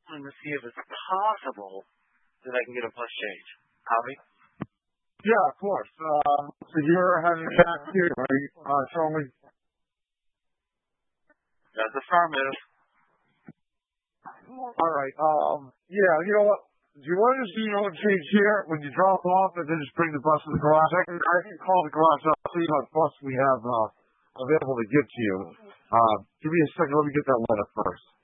calling to see if it's possible that I can get a bus change. Howdy? Yeah, of course. So you're having a back here, right? Show me. That's affirmative. All right. Yeah, you know what? Do you want to just change here when you drop off and then just bring the bus to the garage? I can call the garage up, see what bus we have available to get to you. Give me a second. Let me get that letter first.